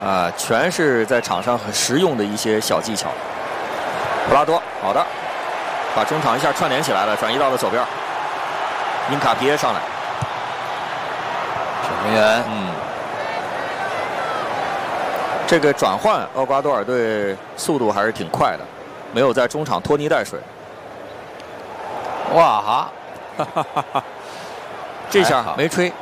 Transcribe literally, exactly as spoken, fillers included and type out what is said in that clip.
啊，全是在场上很实用的一些小技巧。普拉多，好的，把中场一下串联起来了，转移到了左边。因卡皮耶上来， 守门员， 嗯，这个转换，厄瓜多尔队速度还是挺快的，没有在中场拖泥带水。 哇哈， 这下没吹，